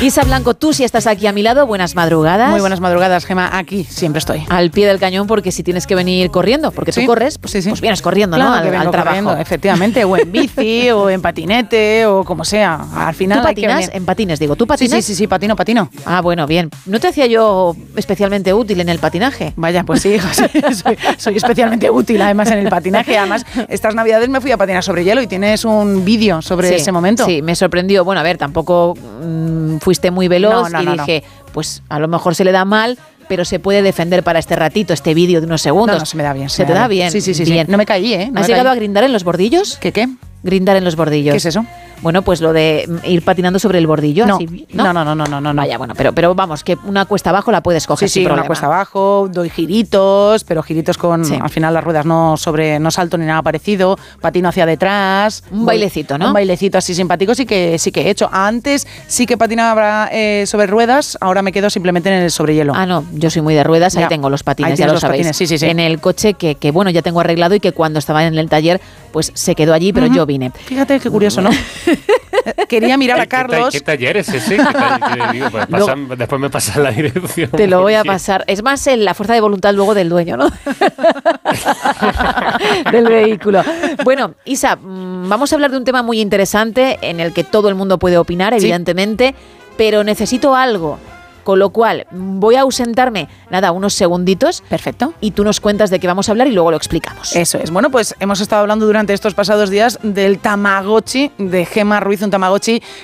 Isa Blanco, tú sí estás aquí a mi lado, buenas madrugadas. Muy buenas madrugadas, Gema, aquí siempre estoy. Al pie del cañón, porque si tienes que venir corriendo, porque tú corres, pues, pues vienes corriendo, claro, ¿no? Al trabajo. Corriendo, efectivamente, o en bici, o en patinete, o como sea. Al final ¿Tú hay que patinas? venir. En patines, digo, ¿tú patinas? Sí, patino. Ah, bueno, bien. ¿No te hacía yo especialmente útil en el patinaje? Vaya, pues sí, hija, soy especialmente útil además en el patinaje. Además, estas navidades me fui a patinar sobre hielo y tienes un vídeo sobre ese momento. Sí, me sorprendió. Bueno, a ver, tampoco fuiste muy veloz y dije, pues a lo mejor se le da mal, pero se puede defender para este ratito, este vídeo de unos segundos. No, se me da bien. ¿Se te da bien? Sí. Bien. No me caí, ¿eh? ¿Has llegado a grindar en los bordillos? ¿Qué? Grindar en los bordillos. ¿Qué es eso? Bueno, pues lo de ir patinando sobre el bordillo. No, así, no. Vaya, bueno, pero vamos, que una cuesta abajo la puedes coger sin problema. Una cuesta abajo, doy giritos, pero giritos con, al final las ruedas no salto ni nada parecido, patino hacia detrás. Un bailecito, ¿no? Un bailecito así simpático sí que he hecho. Antes sí que patinaba sobre ruedas, ahora me quedo simplemente en el sobrehielo. Ah, no, yo soy muy de ruedas, ahí tengo los patines, ya lo sabéis. Patines, sí. En el coche que bueno, ya tengo arreglado y que cuando estaba en el taller, pues se quedó allí, pero yo vine. Fíjate qué curioso, ¿no? Quería mirar a Carlos. ¿Qué taller es ese? Después me pasas la dirección. Te lo voy a pasar. Es más la fuerza de voluntad luego del dueño, ¿no? Del vehículo. Bueno, Isa, vamos a hablar de un tema muy interesante en el que todo el mundo puede opinar, evidentemente, pero necesito algo. Con lo cual, voy a ausentarme, unos segunditos. Perfecto. Y tú nos cuentas de qué vamos a hablar y luego lo explicamos. Eso es. Bueno, pues hemos estado hablando durante estos pasados días del Tamagotchi de Gema Ruiz, un Tamagotchi